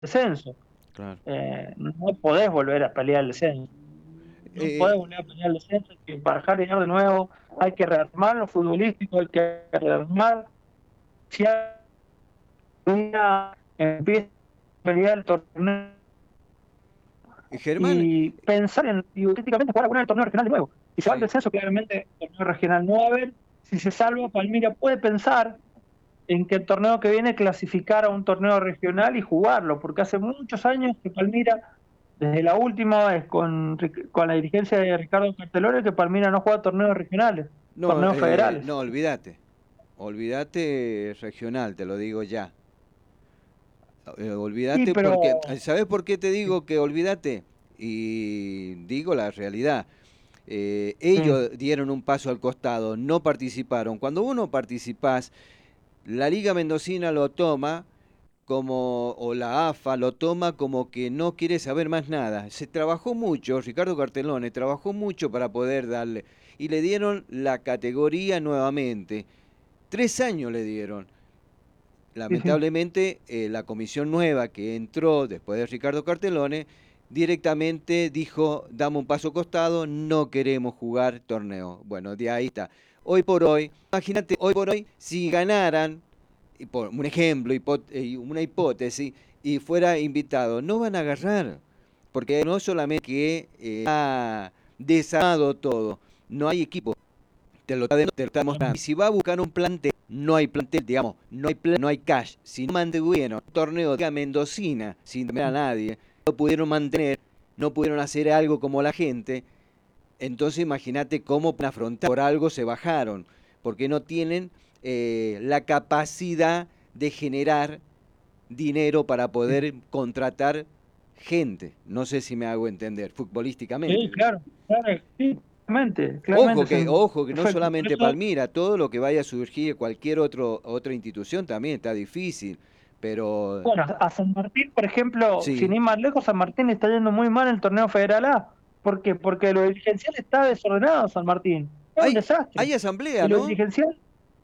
descenso. Claro. No podés volver a pelear el descenso. No podés Eh, volver a pelear el descenso, hay que bajar y llegar de nuevo, hay que rearmar lo futbolístico, hay que rearmar. Si empieza a pelear el torneo Germán, y pensar en hipotéticamente jugar alguna del torneo regional de nuevo. Si se va al sí. descenso, claramente el torneo regional no va a haber. Si se salva, Palmira puede pensar en que el torneo que viene clasificar a un torneo regional y jugarlo, porque hace muchos años que Palmira, desde la última vez con la dirigencia de Ricardo Cartelone, que Palmira no juega torneos regionales, No, torneos federales. no, olvídate. Olvídate regional, te lo digo ya. Sí, Olvídate pero porque, ¿sabes por qué te digo que olvídate? Y digo la realidad. sí, Ellos dieron un paso al costado, no participaron. Cuando uno participás, la Liga Mendocina lo toma como, o la AFA lo toma como que no quiere saber más nada. Se trabajó mucho, Ricardo Cartelone trabajó mucho para poder darle, y le dieron la categoría nuevamente. 3 años le dieron. sí, sí. Lamentablemente, la comisión nueva que entró después de Ricardo Cartelone directamente dijo, damos un paso a costado, no queremos jugar torneo. Bueno, de ahí está. Hoy por hoy, imagínate, hoy por hoy, si ganaran, y por un ejemplo, una hipótesis, y fuera invitado, no van a agarrar, porque no solamente que ha desarmado todo, no hay equipo, te lo está mostrando. Y si va a buscar un plantel, no hay plantel, digamos, no hay cash. Si no mantuvieron un torneo de Mendocina sin tener a nadie, no pudieron mantener, no pudieron hacer algo como la gente, entonces imagínate cómo pueden afrontar. Por algo se bajaron, porque no tienen la capacidad de generar dinero para Sí, poder contratar gente. No sé si me hago entender, futbolísticamente, sí, digo. claro, claro, sí, claramente, claramente, Ojo que no perfecto. Por solamente eso, Palmira, todo lo que vaya a surgir, cualquier otra institución también está difícil, pero bueno, a San Martín, por ejemplo, sin sí, ir más lejos, San Martín le está yendo muy mal en el torneo Federal A. ¿Por qué? Porque lo dirigencial está desordenado, San Martín. Es un desastre. hay asamblea, Y lo ¿no? dirigencial,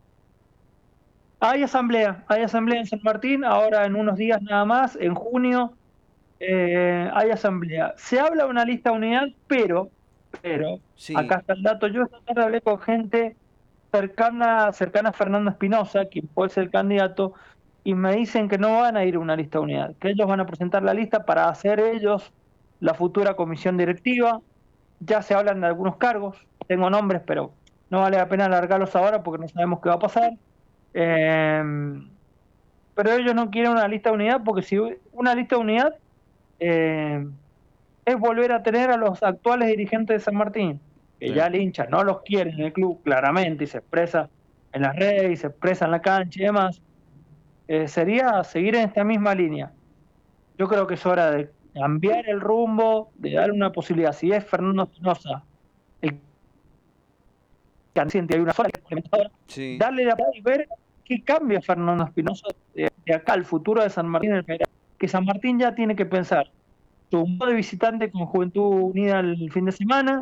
hay asamblea en San Martín, ahora en unos días nada más, en junio, hay asamblea. Se habla de una lista de unidad, pero, Sí, acá está el dato, yo esta tarde hablé con gente cercana a Fernando Espinosa, quien puede ser el candidato, y me dicen que no van a ir a una lista de unidad, que ellos van a presentar la lista para hacer ellos la futura comisión directiva. Ya se hablan de algunos cargos, tengo nombres, pero no vale la pena alargarlos ahora porque no sabemos qué va a pasar. Eh, pero ellos no quieren una lista de unidad porque si una lista de unidad eh, es volver a tener a los actuales dirigentes de San Martín, que ya claro. el hincha no los quiere en el club claramente y se expresa en las redes y se expresa en la cancha y demás, sería seguir en esta misma línea. Yo creo que es hora de cambiar el rumbo, de darle una posibilidad. Si es Fernando Espinosa el que hay una sola implementadora, Sí, darle la y ver qué cambia Fernando Espinosa de acá al futuro de San Martín. Que San Martín ya tiene que pensar su modo de visitante con Juventud Unida el fin de semana,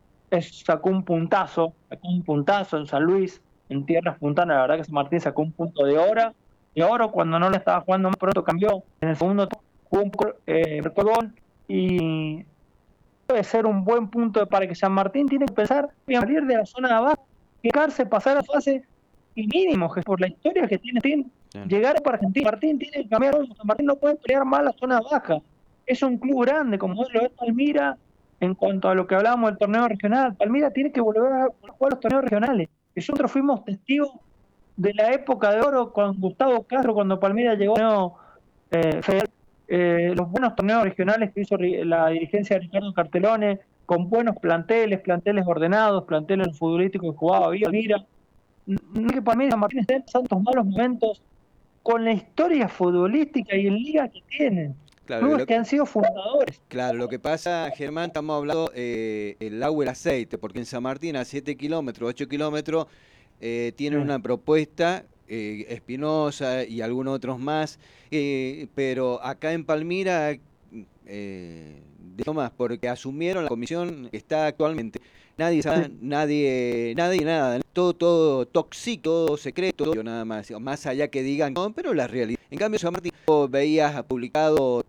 sacó un puntazo en San Luis, en tierras puntanas, la verdad que San Martín sacó un punto de oro cuando no le estaba jugando más pronto cambió, en el segundo jugó un gol y puede ser un buen punto para que San Martín tiene que pensar en salir de la zona de abajo, quedarse, pasar a fase y mínimo, que por la historia que tiene, claro. llegar para Argentina. Martín tiene que cambiar, San Martín no puede pelear más la zona baja. Es un club grande, como lo es Palmira, en cuanto a lo que hablábamos del torneo regional. Palmira tiene que volver a jugar los torneos regionales. Nosotros fuimos testigos de la época de oro con Gustavo Castro cuando Palmira llegó federal, los buenos torneos regionales que hizo la dirigencia de Ricardo Cartelone, con buenos planteles ordenados, planteles futbolísticos que jugaba bien, mira, no es que para mí San Martín está en tantos malos momentos con la historia futbolística y en liga que tienen, Claro, clubes que han sido fundadores. claro, lo que pasa, Germán, estamos hablando el agua y el aceite, porque en San Martín a 7 kilómetros, 8 kilómetros, tienen una propuesta, Espinosa y algunos otros más, pero acá en Palmira, de más, porque asumieron la comisión que está actualmente. nadie sabe, nadie nada, todo tóxico, todo secreto, nada más allá que digan, no, pero la realidad. En cambio, San Martín, vos veías publicado